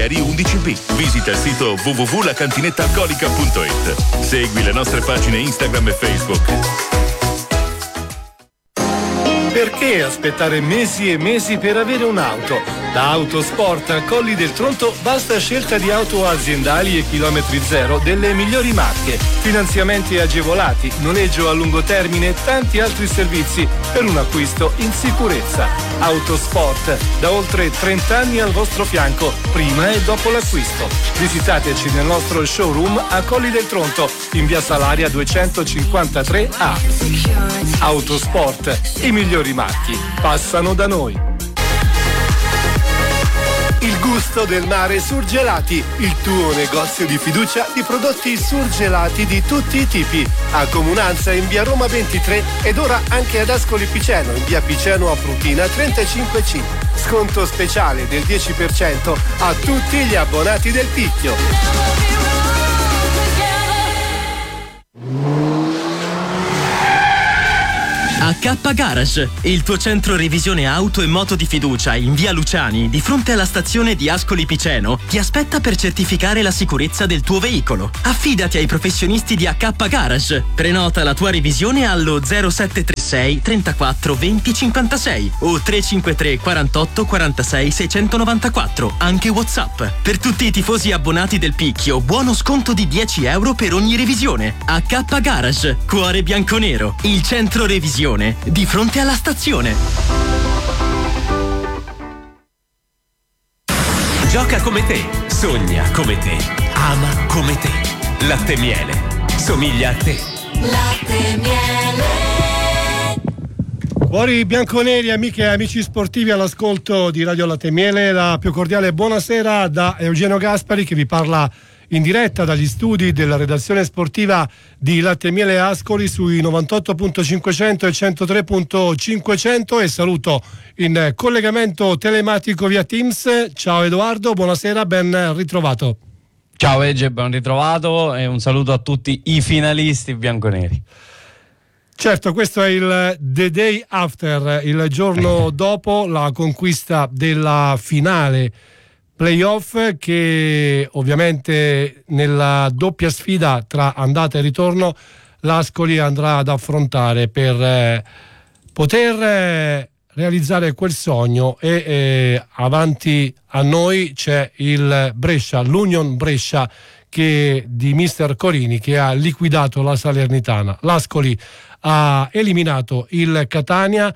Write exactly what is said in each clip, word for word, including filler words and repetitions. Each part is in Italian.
Guerrieri undici B. Visita il sito w w w punto la cantinetta alcolica punto i t. Segui le nostre pagine Instagram e Facebook. Perché aspettare mesi e mesi per avere un'auto? Da Autosport a Colli del Tronto basta scelta di auto aziendali e chilometri zero delle migliori marche, finanziamenti agevolati, noleggio a lungo termine e tanti altri servizi per un acquisto in sicurezza. Autosport, da oltre trenta anni al vostro fianco, prima e dopo l'acquisto. Visitateci nel nostro showroom a Colli del Tronto, in via Salaria duecentocinquantatré A. Autosport, i migliori marchi passano da noi. Il gusto del mare Surgelati, il tuo negozio di fiducia di prodotti surgelati di tutti i tipi. A Comunanza in via Roma ventitré ed ora anche ad Ascoli Piceno in via Piceno a Frutina trentacinque C. Sconto speciale del dieci per cento a tutti gli abbonati del Picchio. A K Garage, il tuo centro revisione auto e moto di fiducia in via Luciani, di fronte alla stazione di Ascoli Piceno, ti aspetta per certificare la sicurezza del tuo veicolo. Affidati ai professionisti di A K Garage. Prenota la tua revisione allo zero sette tre sei trentaquattro venti cinquantasei o tre cinque tre quarantotto quarantasei seicentonovantaquattro, anche WhatsApp. Per tutti i tifosi abbonati del Picchio, buono sconto di dieci euro per ogni revisione. A K Garage, cuore bianconero, il centro revisione di fronte alla stazione. Gioca come te, sogna come te, ama come te. Latte Miele, somiglia a te. Latte Miele. Cuori bianconeri, amiche e amici sportivi all'ascolto di Radio Latte Miele, la più cordiale buonasera da Eugenio Gaspari, che vi parla in diretta dagli studi della redazione sportiva di Latte Miele Ascoli sui novantotto punto cinquecento e centotré punto cinquecento, e saluto in collegamento telematico via Teams. Ciao Edoardo, buonasera, ben ritrovato. Ciao Ege, ben ritrovato e un saluto a tutti i finalisti bianconeri. Certo, questo è il The Day After, il giorno dopo la conquista della finale playoff, che ovviamente nella doppia sfida tra andata e ritorno l'Ascoli andrà ad affrontare per eh, poter eh, realizzare quel sogno, e eh, avanti a noi c'è il Brescia, l'Union Brescia, che di mister Corini, che ha liquidato la Salernitana. L'Ascoli ha eliminato il Catania,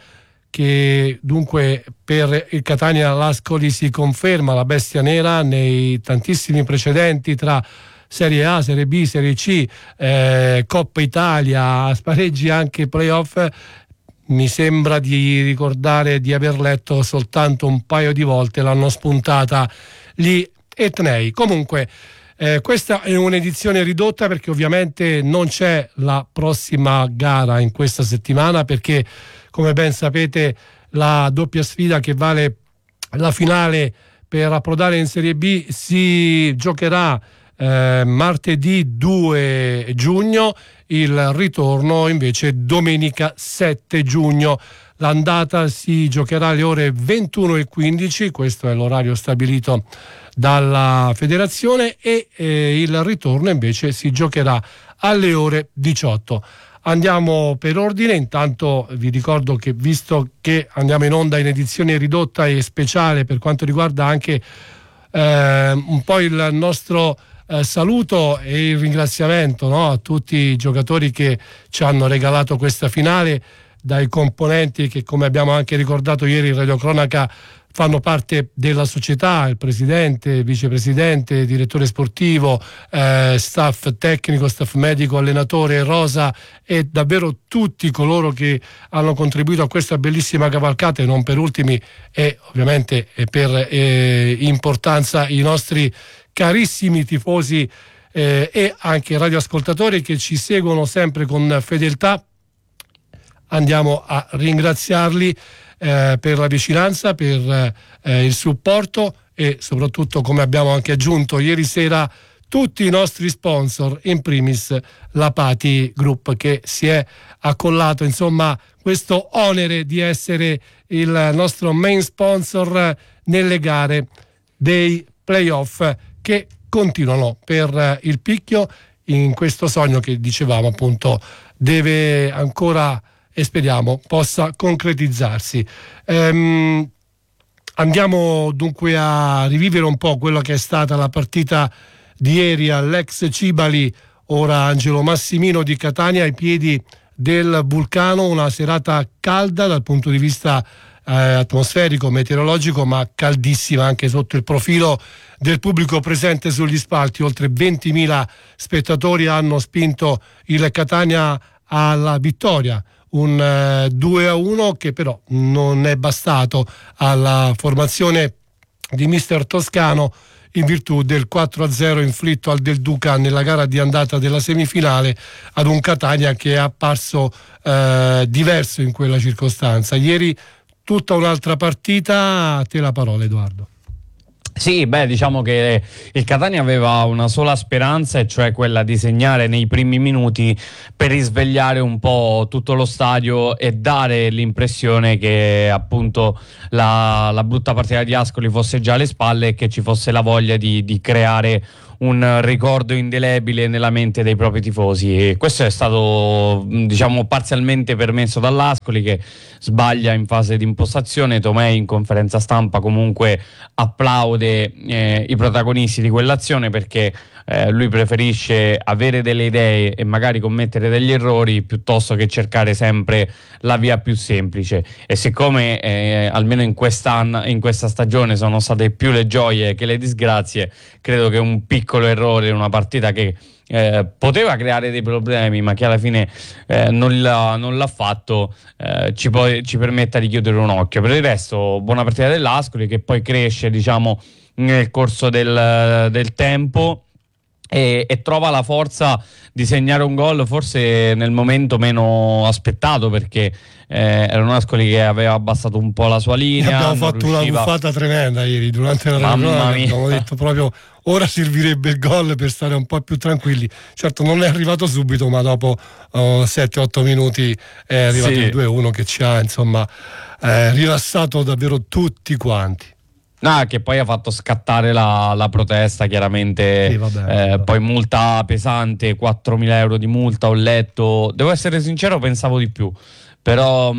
che dunque per il Catania l'Ascoli si conferma la bestia nera nei tantissimi precedenti tra Serie A, Serie B, Serie C, eh, Coppa Italia, spareggi anche playoff. Mi sembra di ricordare di aver letto soltanto un paio di volte l'hanno spuntata gli etnei. Comunque eh, questa è un'edizione ridotta, perché ovviamente non c'è la prossima gara in questa settimana, perché come ben sapete la doppia sfida che vale la finale per approdare in Serie B si giocherà eh, martedì due giugno, il ritorno invece domenica sette giugno. L'andata si giocherà alle ore ventuno e quindici, questo è l'orario stabilito dalla federazione, e eh, il ritorno invece si giocherà alle ore diciotto. Andiamo per ordine. Intanto vi ricordo che, visto che andiamo in onda in edizione ridotta e speciale per quanto riguarda anche eh, un po' il nostro eh, saluto e il ringraziamento, no, a tutti i giocatori che ci hanno regalato questa finale, dai componenti che, come abbiamo anche ricordato ieri in radiocronaca, fanno parte della società, il presidente, vicepresidente, direttore sportivo, eh, staff tecnico, staff medico, allenatore, rosa, e davvero tutti coloro che hanno contribuito a questa bellissima cavalcata, e non per ultimi e ovviamente e per eh, importanza i nostri carissimi tifosi eh, e anche radioascoltatori che ci seguono sempre con fedeltà. Andiamo a ringraziarli Eh, per la vicinanza, per eh, il supporto e soprattutto, come abbiamo anche aggiunto ieri sera, tutti i nostri sponsor, in primis la Pati Group, che si è accollato insomma questo onere di essere il nostro main sponsor nelle gare dei playoff che continuano per il Picchio in questo sogno che dicevamo appunto deve ancora e speriamo possa concretizzarsi. Ehm, andiamo dunque a rivivere un po' quello che è stata la partita di ieri all'ex Cibali, ora Angelo Massimino di Catania, ai piedi del vulcano. Una serata calda dal punto di vista eh, atmosferico, meteorologico, ma caldissima anche sotto il profilo del pubblico presente sugli spalti. Oltre ventimila spettatori hanno spinto il Catania alla vittoria, un eh, due a uno che però non è bastato alla formazione di mister Toscano in virtù del quattro a zero inflitto al Del Duca nella gara di andata della semifinale, ad un Catania che è apparso eh, diverso in quella circostanza. Ieri tutta un'altra partita. A te la parola, Edoardo. Sì, beh, diciamo che il Catania aveva una sola speranza, e cioè quella di segnare nei primi minuti per risvegliare un po' tutto lo stadio e dare l'impressione che appunto la, la brutta partita di Ascoli fosse già alle spalle e che ci fosse la voglia di, di creare un ricordo indelebile nella mente dei propri tifosi. E questo è stato, diciamo, parzialmente permesso dall'Ascoli, che sbaglia in fase di impostazione. Tomei in conferenza stampa comunque applaude eh, i protagonisti di quell'azione, perché eh, lui preferisce avere delle idee e magari commettere degli errori piuttosto che cercare sempre la via più semplice. E siccome eh, almeno in quest'anno, in questa stagione sono state più le gioie che le disgrazie, credo che un piccolo errore in una partita che eh, poteva creare dei problemi ma che alla fine eh, non, l'ha, non l'ha fatto, eh, ci, poi, ci permetta di chiudere un occhio. Per il resto buona partita dell'Ascoli, che poi cresce, diciamo, nel corso del, del tempo e, e trova la forza di segnare un gol forse nel momento meno aspettato, perché eh, era un Ascoli che aveva abbassato un po' la sua linea. E abbiamo fatto riusciva... una buffata tremenda ieri durante la riunione, abbiamo detto proprio ora servirebbe il gol per stare un po' più tranquilli. Certo non è arrivato subito, ma dopo oh, sette otto minuti è arrivato sì. il due a uno che ci ha insomma eh, rilassato davvero tutti quanti. No, che poi ha fatto scattare la, la protesta, chiaramente. Sì, vabbè, eh, vabbè. Poi multa pesante, quattromila euro di multa, ho letto. Devo essere sincero, pensavo di più. Però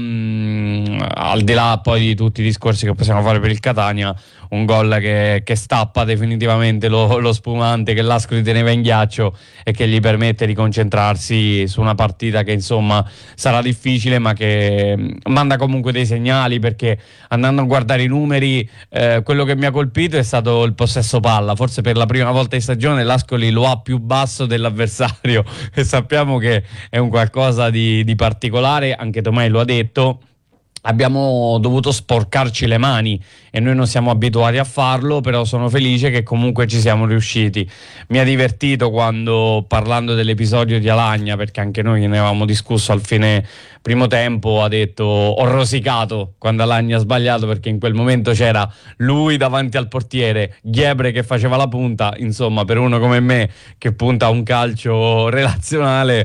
mh, al di là poi di tutti i discorsi che possiamo fare per il Catania, un gol che, che stappa definitivamente lo, lo spumante che l'Ascoli teneva in ghiaccio e che gli permette di concentrarsi su una partita che insomma sarà difficile, ma che mh, manda comunque dei segnali, perché andando a guardare i numeri eh, quello che mi ha colpito è stato il possesso palla. Forse per la prima volta in stagione l'Ascoli lo ha più basso dell'avversario e sappiamo che è un qualcosa di, di particolare. Anche Tomei lo ha detto, abbiamo dovuto sporcarci le mani e noi non siamo abituati a farlo, però sono felice che comunque ci siamo riusciti. Mi ha divertito quando, parlando dell'episodio di Alagna, perché anche noi ne avevamo discusso al fine primo tempo, ha detto ho rosicato quando Alagna ha sbagliato, perché in quel momento c'era lui davanti al portiere, Ghebre che faceva la punta. Insomma, per uno come me che punta a un calcio relazionale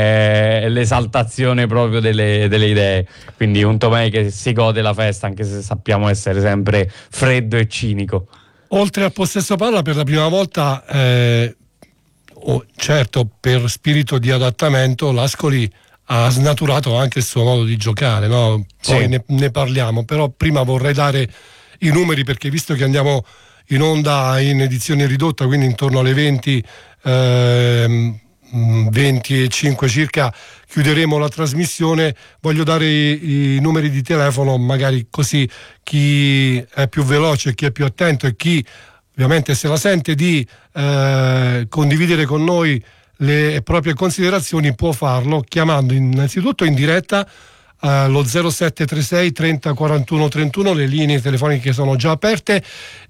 è l'esaltazione proprio delle, delle idee. Quindi un Tomei che si gode la festa, anche se sappiamo essere sempre freddo e cinico. Oltre al possesso palla, per la prima volta eh, oh, certo per spirito di adattamento l'Ascoli ha snaturato anche il suo modo di giocare, no? Poi sì. ne, ne parliamo, però prima vorrei dare i numeri, perché visto che andiamo in onda in edizione ridotta, quindi intorno alle venti ehm, venti e cinque circa chiuderemo la trasmissione, voglio dare i, i numeri di telefono, magari così chi è più veloce, chi è più attento e chi ovviamente se la sente di eh, condividere con noi le proprie considerazioni può farlo chiamando innanzitutto in diretta uh, lo zero sette tre sei trenta quarantuno trentuno, le linee telefoniche sono già aperte,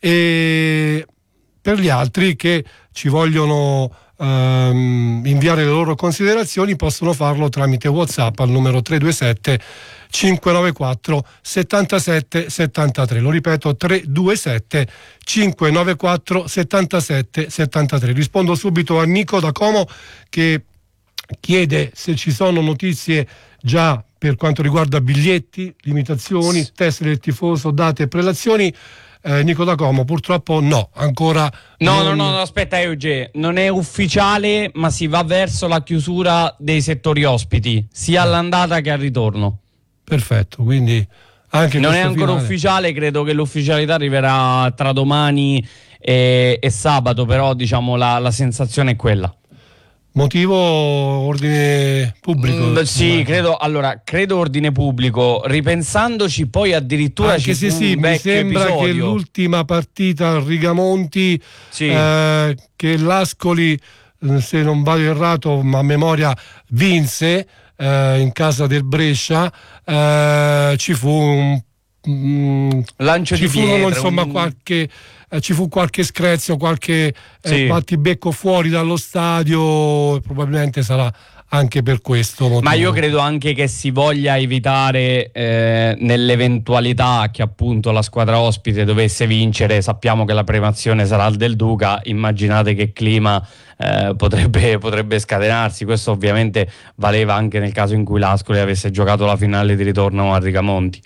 e per gli altri che ci vogliono um, inviare le loro considerazioni possono farlo tramite WhatsApp al numero tre due sette cinque nove quattro sette sette sette tre. Lo ripeto, tre due sette cinque nove quattro sette sette sette tre. Rispondo subito a Nico da Como che chiede se ci sono notizie già per quanto riguarda biglietti, limitazioni, test del tifoso, date e prelazioni. eh, Nicola Como purtroppo no, ancora no, non... no, no, no, aspetta Euge, non è ufficiale, ma si va verso la chiusura dei settori ospiti, sia all'andata che al ritorno. Perfetto, quindi anche non è ancora finale... ufficiale, credo che l'ufficialità arriverà tra domani e, e sabato, però diciamo la, la sensazione è quella. Motivo ordine pubblico? Mm, sì, credo, allora, credo ordine pubblico. Ripensandoci, poi addirittura anche ci se fu sì, un mi sembra episodio. che l'ultima partita a Rigamonti, sì. eh, che l'Ascoli, se non vado errato, ma a memoria, vinse eh, in casa del Brescia, eh, ci fu un mm, lancio ci di furono pietre, insomma un... qualche eh, ci fu qualche screzio, qualche sì. eh, battibecco fuori dallo stadio, probabilmente sarà anche per questo motivo. Ma io credo anche che si voglia evitare eh, nell'eventualità che appunto la squadra ospite dovesse vincere, sappiamo che la premazione sarà al Del Duca, immaginate che clima eh, potrebbe, potrebbe scatenarsi. Questo ovviamente valeva anche nel caso in cui l'Ascoli avesse giocato la finale di ritorno a Rigamonti.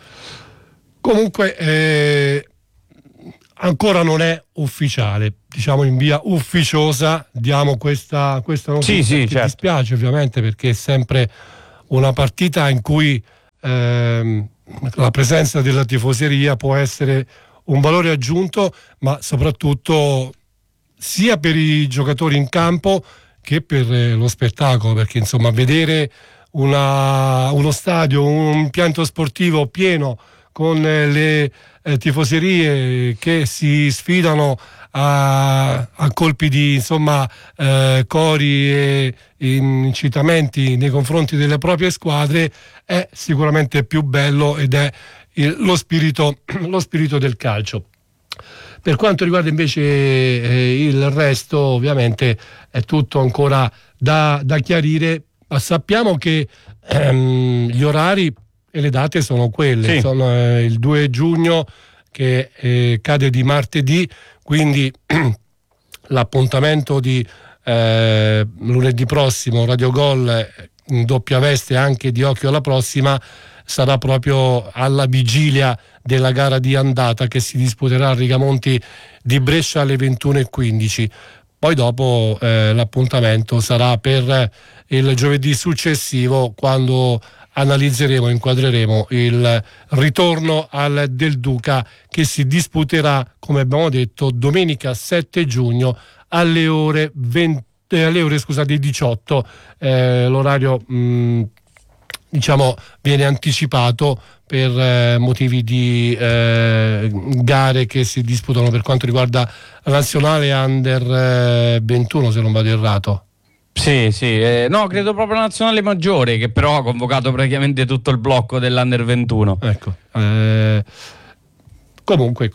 Comunque eh, ancora non è ufficiale, diciamo in via ufficiosa diamo questa, questa notizia. Sì, sì, che certo. dispiace ovviamente, perché è sempre una partita in cui ehm, la presenza della tifoseria può essere un valore aggiunto, ma soprattutto sia per i giocatori in campo che per eh, lo spettacolo, perché insomma vedere una, uno stadio, un impianto sportivo pieno con le eh, tifoserie che si sfidano a, a colpi di insomma eh, cori e incitamenti nei confronti delle proprie squadre è sicuramente più bello ed è il, lo spirito lo spirito del calcio. Per quanto riguarda invece eh, il resto, ovviamente è tutto ancora da, da chiarire, ma sappiamo che ehm, gli orari e le date sono quelle, sì. sono eh, il due giugno che eh, cade di martedì, quindi l'appuntamento di eh, lunedì prossimo, Radio Gol in doppia veste anche di occhio alla prossima, sarà proprio alla vigilia della gara di andata che si disputerà a Rigamonti di Brescia alle ventuno e quindici. Poi dopo eh, l'appuntamento sarà per il giovedì successivo, quando analizzeremo, inquadreremo il ritorno al Del Duca, che si disputerà, come abbiamo detto, domenica sette giugno alle ore venti, eh, alle ore scusate diciotto. Eh, l'orario mh, diciamo viene anticipato per eh, motivi di eh, gare che si disputano per quanto riguarda la nazionale under eh, ventuno, se non vado errato. Sì, sì, eh, no, credo proprio la nazionale maggiore, che però ha convocato praticamente tutto il blocco dell'Under ventuno. Ecco, eh, comunque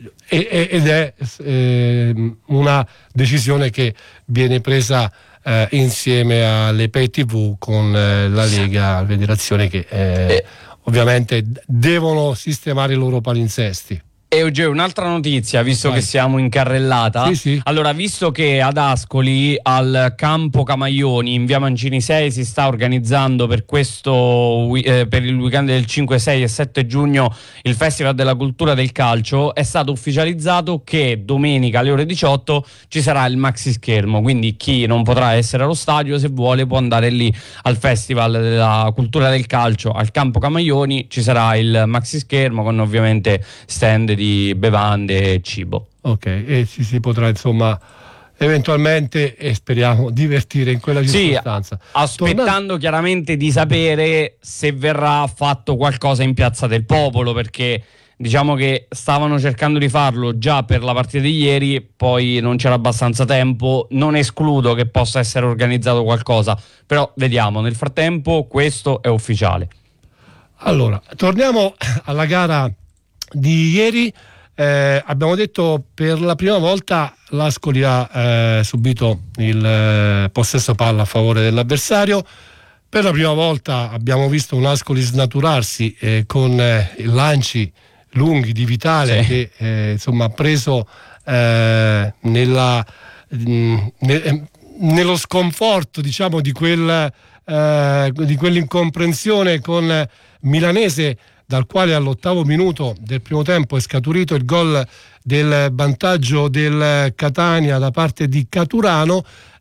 ed è eh, una decisione che viene presa eh, insieme alle pay tivù con eh, la Lega, la federazione, che eh, eh. ovviamente devono sistemare i loro palinsesti. E Eugenio, un'altra notizia, visto Vai. che siamo in carrellata. Sì, sì. Allora, visto che ad Ascoli, al campo Camaioni in via Mancini sei, si sta organizzando per questo eh, per il weekend del cinque, sei e sette giugno il Festival della Cultura del Calcio, è stato ufficializzato che domenica alle ore diciotto ci sarà il maxi schermo, quindi chi non potrà essere allo stadio, se vuole, può andare lì al Festival della Cultura del Calcio al campo Camaioni. Ci sarà il maxi schermo con ovviamente stand di bevande e cibo. Ok, e ci si potrà insomma eventualmente, e speriamo, divertire in quella circostanza. Sì, aspettando Tornando... chiaramente di sapere se verrà fatto qualcosa in Piazza del Popolo, perché diciamo che stavano cercando di farlo già per la partita di ieri, poi non c'era abbastanza tempo. Non escludo che possa essere organizzato qualcosa, però vediamo. Nel frattempo questo è ufficiale. Allora, torniamo alla gara di ieri. Eh, abbiamo detto per la prima volta l'Ascoli ha eh, subito il eh, possesso palla a favore dell'avversario. Per la prima volta abbiamo visto un Ascoli snaturarsi eh, con eh, lanci lunghi di Vitale, sì, che eh, insomma ha preso eh, nella, mh, ne, nello sconforto, diciamo, di quel eh, di quell'incomprensione con Milanese, dal quale all'ottavo minuto del primo tempo è scaturito il gol del vantaggio del Catania da parte di Caturano,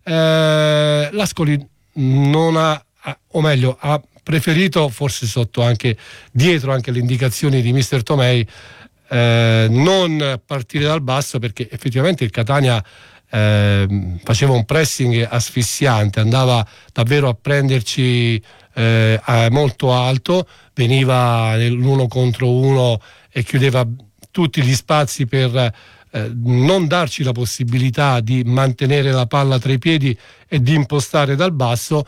eh, l'Ascoli non ha, o meglio ha preferito, forse sotto anche dietro anche le indicazioni di mister Tomei, eh, non partire dal basso, perché effettivamente il Catania eh, faceva un pressing asfissiante, andava davvero a prenderci eh, a molto alto, veniva nell'uno contro uno e chiudeva tutti gli spazi per eh, non darci la possibilità di mantenere la palla tra i piedi e di impostare dal basso,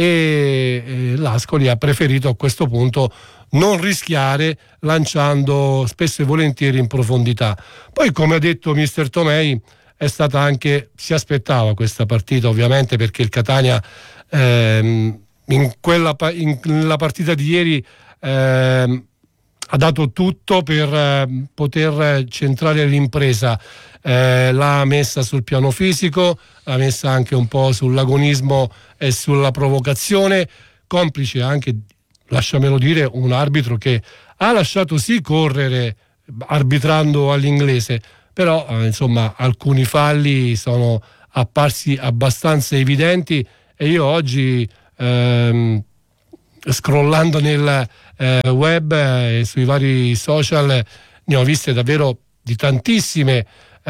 e eh, l'Ascoli ha preferito a questo punto non rischiare, lanciando spesso e volentieri in profondità. Poi, come ha detto mister Tomei, è stata anche, si aspettava questa partita ovviamente, perché il Catania ehm, in quella in, nella partita di ieri ehm, ha dato tutto per eh, poter centrare l'impresa, eh, l'ha messa sul piano fisico, l'ha messa anche un po' sull'agonismo e sulla provocazione, complice anche, lasciamelo dire, un arbitro che ha lasciato sì correre arbitrando all'inglese, però eh, insomma alcuni falli sono apparsi abbastanza evidenti, e io oggi ehm, scrollando nel eh, web e eh, sui vari social ne ho viste davvero di tantissime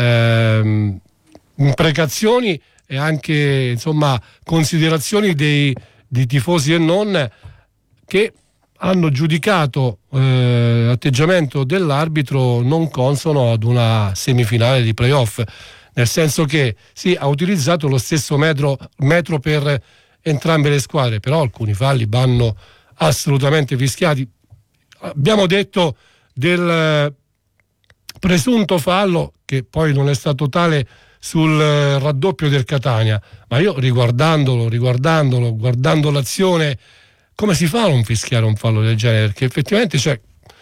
ehm, imprecazioni e anche insomma considerazioni dei, di tifosi e non, che hanno giudicato eh, l'atteggiamento dell'arbitro non consono ad una semifinale di playoff, nel senso che sì, ha utilizzato lo stesso metro, metro per entrambe le squadre, però alcuni falli vanno assolutamente fischiati. Abbiamo detto del presunto fallo, che poi non è stato tale, sul raddoppio del Catania, ma io riguardandolo, riguardandolo, guardando l'azione, come si fa a non fischiare un fallo del genere? Perché effettivamente, cioè,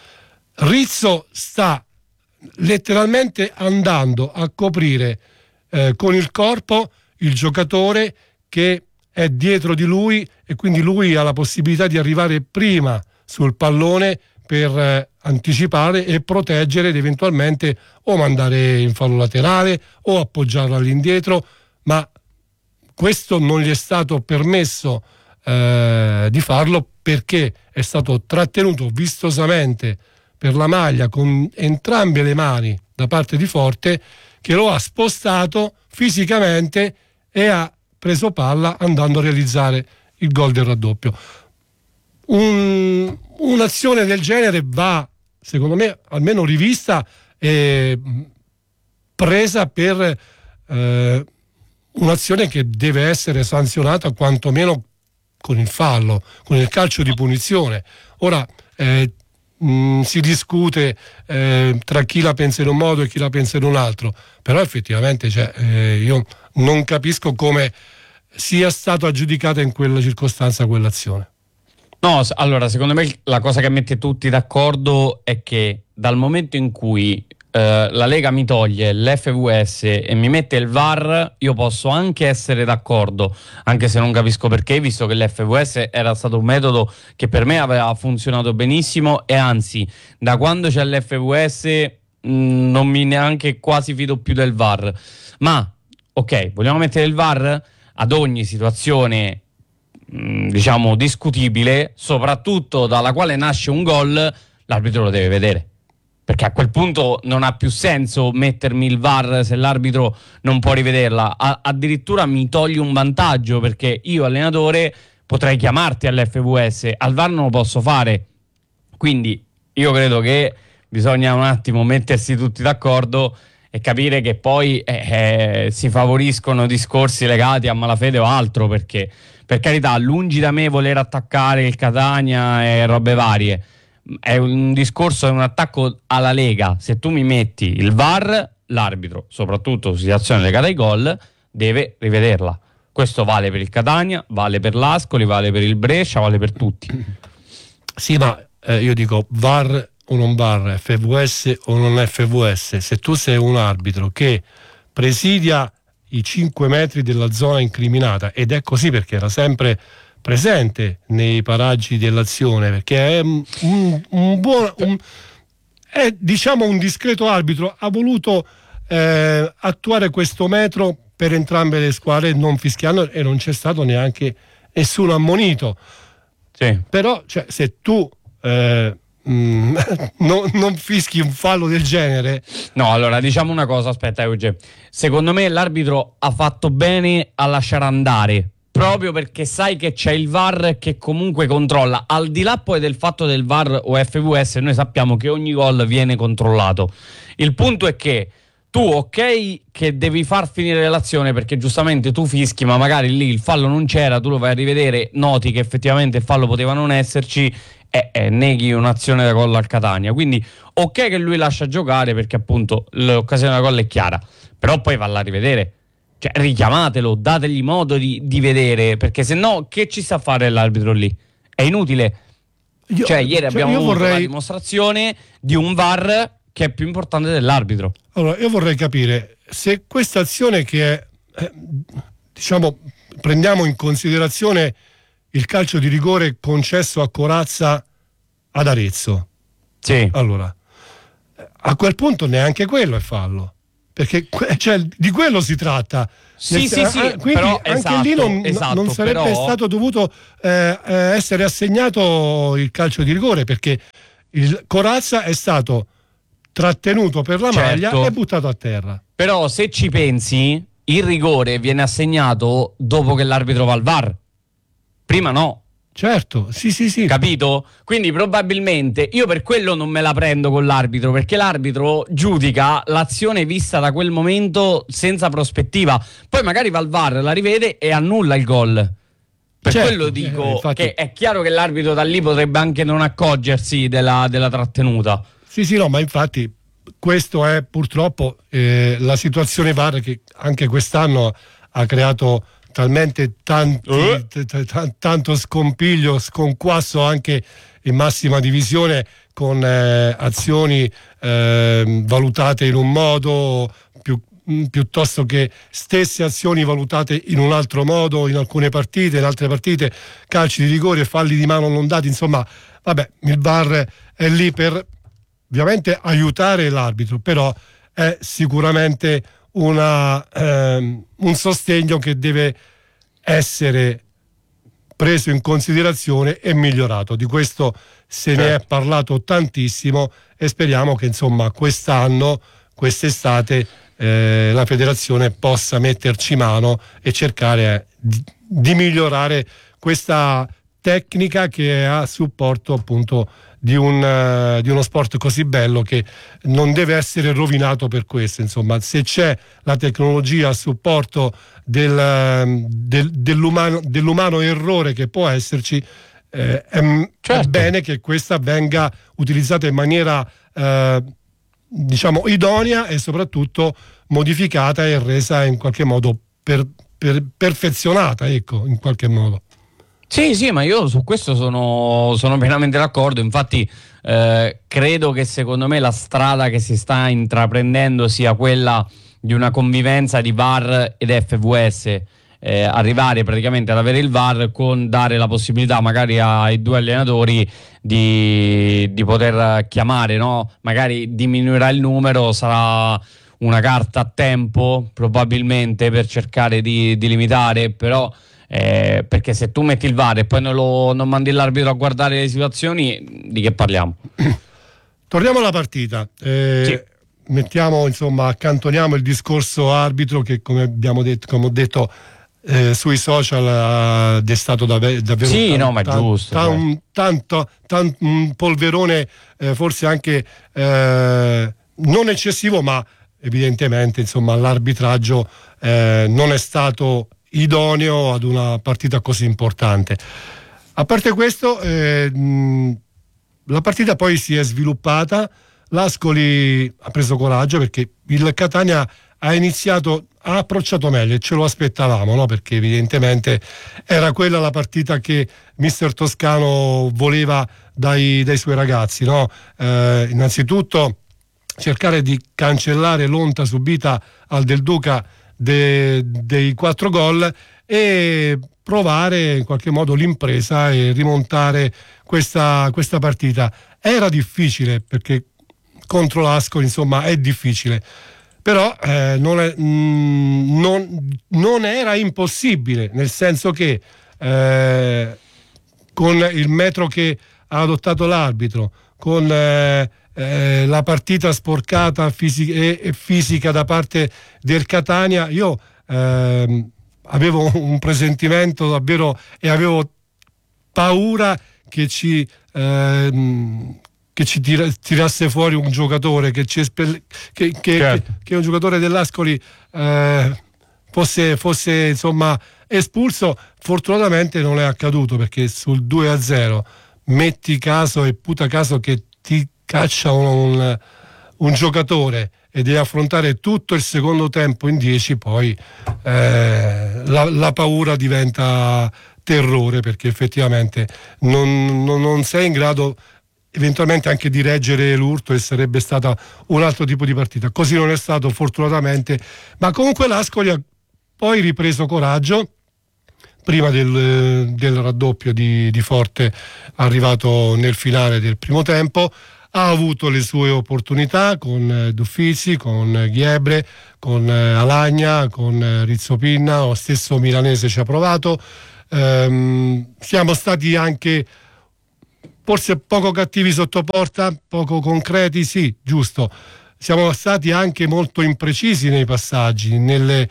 Rizzo sta letteralmente andando a coprire eh, con il corpo il giocatore che è dietro di lui, e quindi lui ha la possibilità di arrivare prima sul pallone per eh, anticipare e proteggere ed eventualmente o mandare in fallo laterale o appoggiarlo all'indietro, ma questo non gli è stato permesso eh, di farlo, perché è stato trattenuto vistosamente per la maglia con entrambe le mani da parte di Forte, che lo ha spostato fisicamente e ha preso palla andando a realizzare il gol del raddoppio. Un, un'azione del genere va, secondo me, almeno rivista e presa per eh, un'azione che deve essere sanzionata quantomeno con il fallo, con il calcio di punizione. Ora eh, mh, si discute eh, tra chi la pensa in un modo e chi la pensa in un altro, però effettivamente cioè, eh, io non capisco come sia stata aggiudicata in quella circostanza quell'azione. No, allora secondo me la cosa che mette tutti d'accordo è che dal momento in cui eh, la Lega mi toglie l'F V S e mi mette il V A R, io posso anche essere d'accordo, anche se non capisco perché, visto che l'F V S era stato un metodo che per me aveva funzionato benissimo, e anzi da quando c'è l'F V S mh, non mi neanche quasi fido più del V A R. Ma ok, vogliamo mettere il V A R ad ogni situazione diciamo discutibile, soprattutto dalla quale nasce un gol, l'arbitro lo deve vedere, perché a quel punto non ha più senso mettermi il V A R se l'arbitro non può rivederla. A- addirittura mi togli un vantaggio, perché io allenatore potrei chiamarti all'F V S, al V A R non lo posso fare. Quindi io credo che bisogna un attimo mettersi tutti d'accordo e capire che poi eh, eh, si favoriscono discorsi legati a malafede o altro, perché per carità, lungi da me voler attaccare il Catania e robe varie, è un discorso, è un attacco alla Lega. Se tu mi metti il V A R, l'arbitro, soprattutto su situazioni legate ai gol, deve rivederla. Questo vale per il Catania, vale per l'Ascoli, vale per il Brescia, vale per tutti. Sì, ma eh, io dico V A R o non V A R, F V S o non F V S, se tu sei un arbitro che presidia i cinque metri della zona incriminata, ed è così perché era sempre presente nei paraggi dell'azione, perché è un, un buon un, è diciamo un discreto arbitro, ha voluto eh, attuare questo metro per entrambe le squadre, non fischiando, e non c'è stato neanche nessuno ammonito. Sì. Però cioè, se tu eh, mm, no, non fischi un fallo del genere. No, allora diciamo una cosa, aspetta Euge, secondo me l'arbitro ha fatto bene a lasciare andare, proprio perché sai che c'è il V A R che comunque controlla, al di là poi del fatto del V A R o F V S, noi sappiamo che ogni gol viene controllato. Il punto è che tu, ok, che devi far finire l'azione perché giustamente tu fischi, ma magari lì il fallo non c'era, tu lo vai a rivedere, noti che effettivamente il fallo poteva non esserci e, e neghi un'azione da gol al Catania. Quindi ok che lui lascia giocare perché appunto l'occasione da gol è chiara, però poi valla a rivedere. Cioè, richiamatelo, dategli modo di, di vedere, perché se no che ci sta a fare l'arbitro lì? È inutile. Io, cioè, ieri cioè, abbiamo avuto vorrei... la dimostrazione di un V A R che è più importante dell'arbitro. Allora, io vorrei capire se questa azione che è, eh, diciamo, prendiamo in considerazione il calcio di rigore concesso a Corazza ad Arezzo. Sì. Allora, a quel punto neanche quello è fallo. Perché cioè, di quello si tratta. Sì, Nel, sì, sì, eh, quindi però, anche esatto, lì non, esatto, non sarebbe però... stato dovuto eh, essere assegnato il calcio di rigore, perché il Corazza è stato trattenuto per la certo. maglia e buttato a terra. Però se ci pensi, il rigore viene assegnato dopo che l'arbitro va al V A R. Prima no. Certo, sì, sì, sì. Capito? Quindi probabilmente io per quello non me la prendo con l'arbitro, perché l'arbitro giudica l'azione vista da quel momento senza prospettiva. Poi magari va al V A R, la rivede e annulla il gol. Per certo, quello dico eh, infatti... che è chiaro che l'arbitro da lì potrebbe anche non accorgersi della, della trattenuta. Sì, sì, no, ma infatti questo è purtroppo eh, la situazione V A R che anche quest'anno ha creato talmente tanti, uh. t- t- tanto scompiglio, sconquasso anche in massima divisione, con eh, azioni eh, valutate in un modo più, mh, piuttosto che stesse azioni valutate in un altro modo in alcune partite, in altre partite calci di rigore, falli di mano non dati, insomma vabbè, il V A R è lì per ovviamente aiutare l'arbitro, però è sicuramente una, ehm, un sostegno che deve essere preso in considerazione e migliorato. Di questo se certo. ne è parlato tantissimo e speriamo che insomma quest'anno, quest'estate, eh, la federazione possa metterci mano e cercare di, di migliorare questa tecnica che è a supporto appunto di, un, uh, di uno sport così bello, che non deve essere rovinato per questo. Insomma, se c'è la tecnologia a supporto del, del, dell'umano, dell'umano errore che può esserci, eh, è, certo. è bene che questa venga utilizzata in maniera eh, diciamo idonea e soprattutto modificata e resa in qualche modo per, per, perfezionata, ecco, in qualche modo. Sì, sì, ma io su questo sono, sono pienamente d'accordo. Infatti eh, credo che secondo me la strada che si sta intraprendendo sia quella di una convivenza di V A R ed F V S, eh, arrivare praticamente ad avere il V A R con dare la possibilità magari ai due allenatori di, di poter chiamare, no? Magari diminuirà il numero, sarà una carta a tempo probabilmente per cercare di, di limitare, però... Eh, perché se tu metti il V A R e poi non, lo, non mandi l'arbitro a guardare le situazioni, di che parliamo? Torniamo alla partita. Eh, sì. Mettiamo, insomma, accantoniamo il discorso arbitro che, come abbiamo detto, come ho detto, eh, sui social ha destato davvero, davvero sì, tan, no, ma è tan, giusto, tan, tanto, tan, un polverone eh, forse anche eh, non eccessivo, ma evidentemente insomma l'arbitraggio eh, non è stato idoneo ad una partita così importante. A parte questo, eh, mh, la partita poi si è sviluppata, l'Ascoli ha preso coraggio perché il Catania ha iniziato, ha approcciato meglio e ce lo aspettavamo, no? Perché evidentemente era quella la partita che mister Toscano voleva dai, dai suoi ragazzi, no? Eh, innanzitutto cercare di cancellare l'onta subita al Del Duca De, dei quattro gol e provare in qualche modo l'impresa e rimontare questa, questa partita. Era difficile, perché contro l'Ascoli insomma è difficile, però eh, non, è, mh, non, non era impossibile, nel senso che eh, con il metro che ha adottato l'arbitro, con eh, eh, la partita sporcata fisica, e, e fisica da parte del Catania, io eh, avevo un presentimento davvero, e avevo paura che ci eh, che ci tira, tirasse fuori un giocatore, che, ci espel- che, che, certo. che, che un giocatore dell'Ascoli eh, fosse, fosse insomma espulso. Fortunatamente non è accaduto, perché sul due a zero metti caso e puta caso che ti caccia un, un giocatore e devi affrontare tutto il secondo tempo in dieci, poi eh, la, la paura diventa terrore, perché effettivamente non, non, non sei in grado eventualmente anche di reggere l'urto, e sarebbe stata un altro tipo di partita. Così non è stato, fortunatamente, ma comunque l'Ascoli ha poi ripreso coraggio prima del, del raddoppio di, di Forte, arrivato nel finale del primo tempo. Ha avuto le sue opportunità con Duffizi, con Ghiebre, con Alagna, con Rizzopinna, lo stesso Milanese ci ha provato. Ehm, siamo stati anche forse poco cattivi sotto porta, poco concreti, sì, giusto. Siamo stati anche molto imprecisi nei passaggi, nelle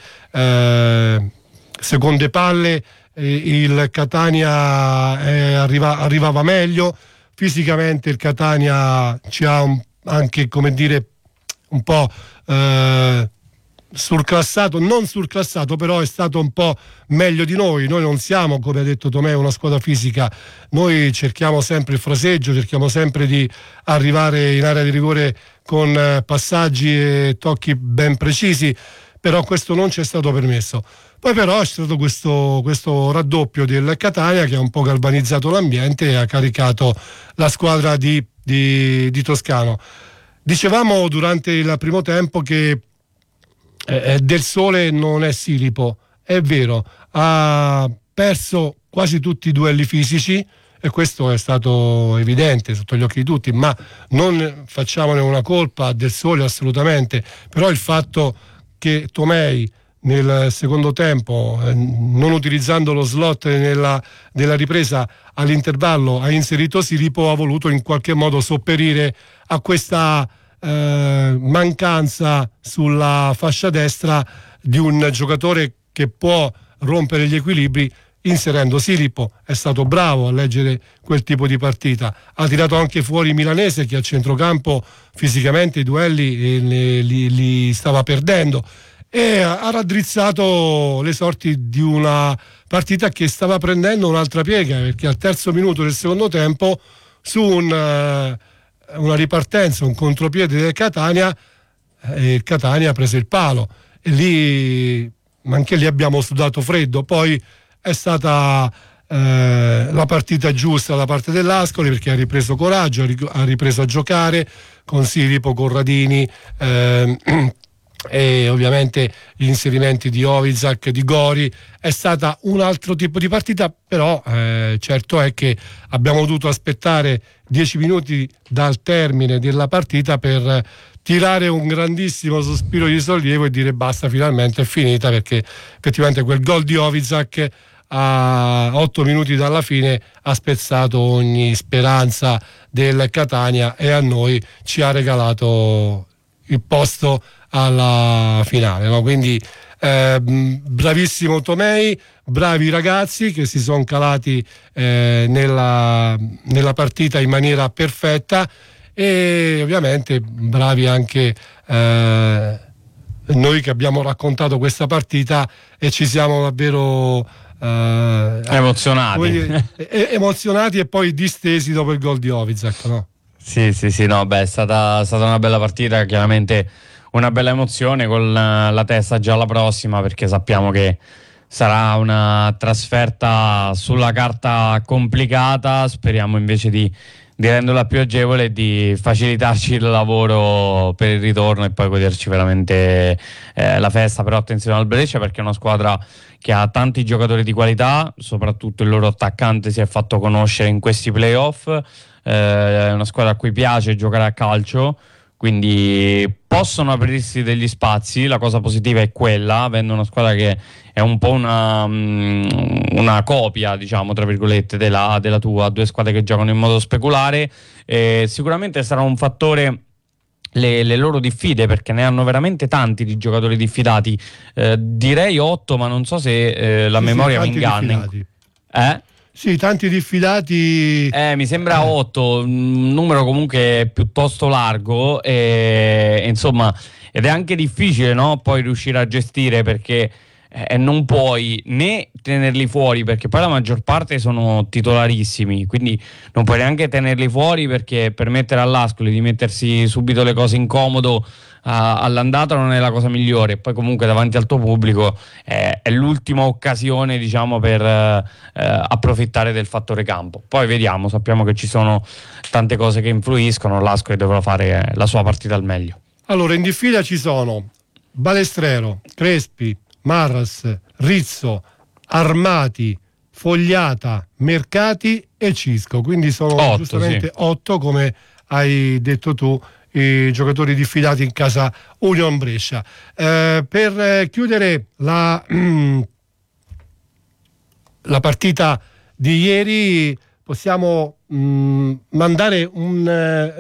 eh, seconde palle eh, il Catania eh, arriva, arrivava meglio, fisicamente il Catania ci ha un, anche, come dire, un po' eh, surclassato, non surclassato, però è stato un po' meglio di noi. Noi non siamo, come ha detto Tomeo, una squadra fisica, noi cerchiamo sempre il fraseggio, cerchiamo sempre di arrivare in area di rigore con passaggi e tocchi ben precisi, però questo non ci è stato permesso. Poi però è stato questo, questo raddoppio del Catania che ha un po' galvanizzato l'ambiente e ha caricato la squadra di, di, di Toscano. Dicevamo durante il primo tempo che Eh, Del Sole non è Silipo, è vero, ha perso quasi tutti i duelli fisici, e questo è stato evidente sotto gli occhi di tutti, ma non facciamone una colpa a Del Sole assolutamente. Però il fatto che Tomei nel secondo tempo, eh, non utilizzando lo slot nella, nella ripresa all'intervallo, ha inserito Silipo, ha voluto in qualche modo sopperire a questa Eh, mancanza sulla fascia destra di un giocatore che può rompere gli equilibri, inserendo Silipo. È stato bravo a leggere quel tipo di partita, ha tirato anche fuori Milanese, che a centrocampo fisicamente i duelli eh, li, li, li stava perdendo, e ha raddrizzato le sorti di una partita che stava prendendo un'altra piega, perché al terzo minuto del secondo tempo, su un uh, una ripartenza, un contropiede del Catania, e il Catania ha preso il palo, e lì anche lì abbiamo sudato freddo. Poi è stata eh, la partita giusta da parte dell'Ascoli, perché ha ripreso coraggio, ha ripreso a giocare con Silipo, Corradini eh, e ovviamente gli inserimenti di Ovizac, di Gori. È stata un altro tipo di partita, però eh, certo è che abbiamo dovuto aspettare dieci minuti dal termine della partita per tirare un grandissimo sospiro di sollievo e dire basta, finalmente è finita, perché effettivamente quel gol di Ovizac a otto minuti dalla fine ha spezzato ogni speranza del Catania e a noi ci ha regalato il posto alla finale, no? Quindi eh, bravissimo Tomei, bravi ragazzi che si sono calati eh, nella, nella partita in maniera perfetta, e ovviamente bravi anche eh, noi che abbiamo raccontato questa partita e ci siamo davvero eh, emozionati dire, emozionati e poi distesi dopo il gol di Ovizac, no? Sì, sì, sì, no, beh, è stata, è stata una bella partita, chiaramente una bella emozione, con la testa già alla prossima, perché sappiamo che sarà una trasferta sulla carta complicata. Speriamo invece di, di renderla più agevole e di facilitarci il lavoro per il ritorno e poi goderci veramente eh, la festa. Però attenzione al Brescia, perché è una squadra che ha tanti giocatori di qualità, soprattutto il loro attaccante si è fatto conoscere in questi playoff, eh, è una squadra a cui piace giocare a calcio, quindi possono aprirsi degli spazi. La cosa positiva è quella, avendo una squadra che è un po' una, una copia, diciamo, tra virgolette, della, della tua, due squadre che giocano in modo speculare, e sicuramente sarà un fattore le, le loro diffide, perché ne hanno veramente tanti di giocatori diffidati, eh, direi otto, ma non so se eh, la sì, memoria sì, mi inganna. Eh? Sì, tanti diffidati. Eh, mi sembra otto, un numero comunque piuttosto largo, e, insomma, ed è anche difficile, no? Poi riuscire a gestire, perché eh, non puoi né tenerli fuori, perché poi la maggior parte sono titolarissimi, quindi non puoi neanche tenerli fuori, perché permettere all'Ascoli di mettersi subito le cose in comodo all'andata non è la cosa migliore. Poi comunque davanti al tuo pubblico eh, è l'ultima occasione, diciamo, per eh, approfittare del fattore campo. Poi vediamo, sappiamo che ci sono tante cose che influiscono, l'Ascoli dovrà fare la sua partita al meglio. Allora, in diffida ci sono Balestrero, Crespi, Marras, Rizzo, Armati, Fogliata, Mercati e Cisco, quindi sono otto, giustamente sì. otto, come hai detto tu, i giocatori diffidati in casa Union Brescia. Eh, per chiudere la, la partita di ieri possiamo mh, mandare un